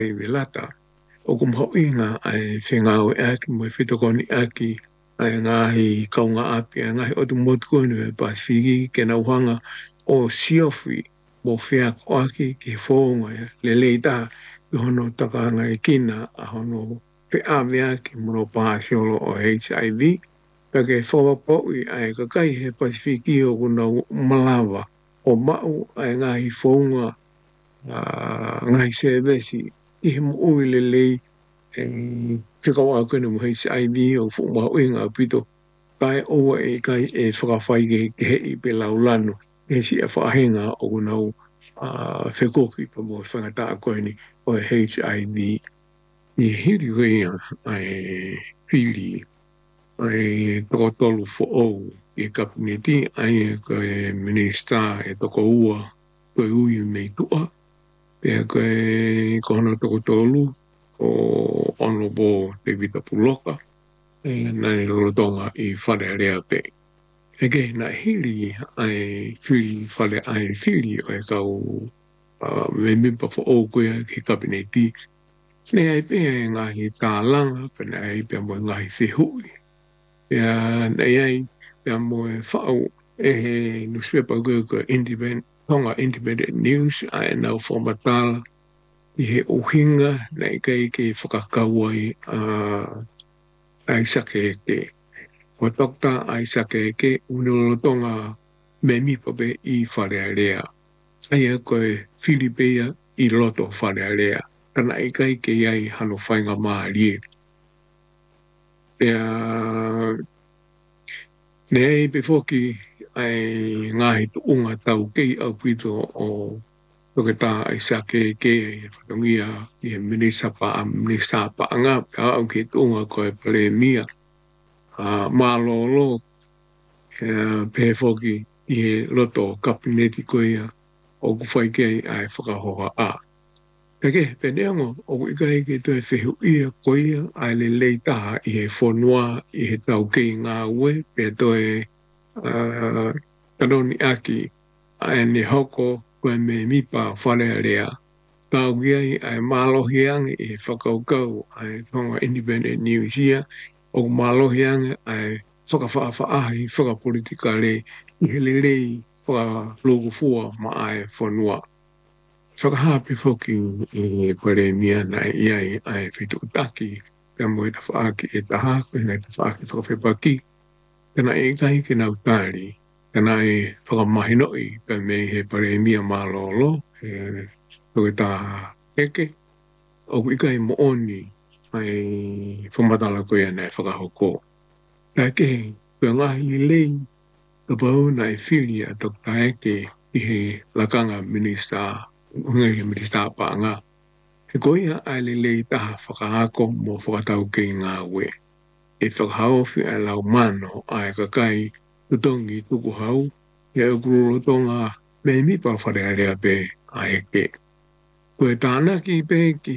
velata. O kum ho inga ai whengau e aki mo e whitokoni aki ai ngahi kaunga api ai ngahi o tu motu kone me Pasifiki ke na uhanga o siofi mo whea koaki ke whonga le leita i hono takanga e kina a hono whea mea ki mono pāsiolo o HIV ka ke whawa poi ai kakai he Pasifiki o kuna malawa o mau ai ngahi whonga ngahi sevesi i he mo ui le lei te kawa kene mo HIV o fu ma uinga pito kai oa e kai e whakawhai ke he i pe laulano e si a whahenga o kunau whekoki pa mo whangata a koe ni o HIV i hiri rea ai whiri ai tokotolu fo ou i kapineti ai e koe minista e toko ua koe ui mei tua pe koe kohona tokotolu o Honorable David Apuloka e nani lolotonga i whare rea pe. Eke na hili ai whiri whare ai whiri o e kau me mipa fo o koea ki kabineti. Ne ai pe e ngahi tālanga, pene ai pe mo ngahi whihui. Pea nei ai pe mo e whao e he newspaper koe independent, tonga independent news ai nau whamatala i he uhinga na kai ke whakakau ai Isaac Eke. O Dr. Isaac Eke unolotonga me mi pape i whare rea. Ai a koe Filipea i loto whare rea. Tana i kai ke ai hano whainga maarie. Pea ne ai pe foki ai ngahi tuunga tau kei au pito o toke tā Isaac Eke e whatongia i he minisa pa anga pea au ke tuunga koe pale mia. Malolo pe foki i he loto kapineti koea o kuwhai kei ai whakahoha a. Peke, peneango, o ikai ke toi whehu ia koea ai le leitaha i he whonua i he tau kei ngā ue pe toi kanoni aki ai ne hoko koe me mipa whare rea. Tau kiai ai malohiangi i he whakaukau ai whonga independent news ia o malohiangi ai whakawhaahi whakapolitika le i he lelei whakalogufua ma ai whanua. Whakahapi whoki i kore mia na iai ai whitukutaki pia mo e tawhaaki e taha koe ngai tawhaaki whakawhepaki kana e kai ke nau tāri kana e whakamahinoi pia me he pare mia malolo toke tā eke o ikai mo oni ai whamatala koe nei whakahoko. Eke pia ngahi lei ka pau na e whiri a Dr. Eke i he lakanga minista ungai minista paanga. He koia ai le lei taha whakaako mo whakatau kei ngā ue. E whakahauwhi ai lau mano ai kakai tutongi tuku hau e ukurolotonga me mipa whare area pe a eke. Koe tāna ki pe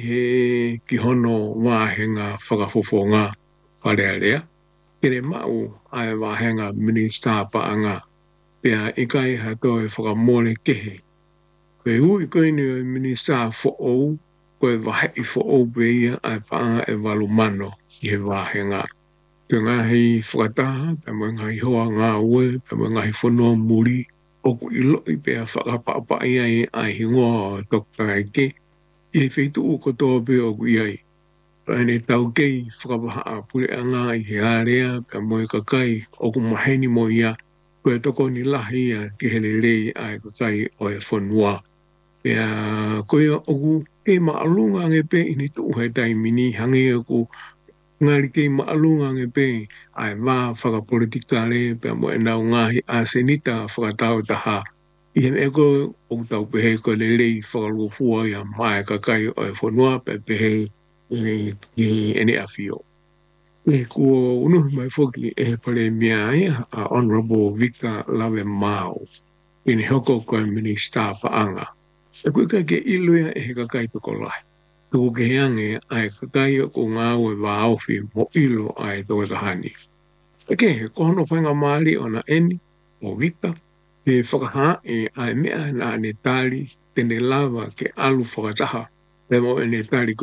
ki hono wāhenga whakafofonga whare area. Kere mau ai wāhenga minista paanga pia ikai hatoe whakamole kehe. Koe hui koe ni o minista fo ou, koe wahe i fo ou peia ai paanga e walu mano i he wāhenga. Te ngahi whakataha, pe mo ngahi hoa ngā ue, pe mo ngahi whanua muri, oku i loi pia whakapapa iai ai hingoa o Dr. Eke, i he wheitu u kotoa pe oku iai. Ane tau kei whakapaha a pule anga i he area, pe mo i kakai oku maheni mo ia, koe toko ni lahi ia ki hele rei ai kakai o e whanua. Pea koe oku kei maalunga nge pe ini tu he taimini hangi oku ngari kei maalunga nge pe ai wā whakapolitika le pea mo e nau ngahi a senita whakatau taha. I he meko oku tau pehe koe le rei whakalufua ia mai kakai o e whanua pe pehe i ene awhio. E kua unuhi mai whoki e pare mea ia a Honorable Victor Lave Mao. Ini hoko koe minista paanga. E koe kai ke iluia e he kakai toko lai. Tuku ke heange ai kakai o ko ngā ue wā awhi mo ilo ai toko tahani. Eke he kohono whainga maali o na eni o Victor. He whakaha e ai mea na ane tali tene lava ke alu whakataha Demo in Italy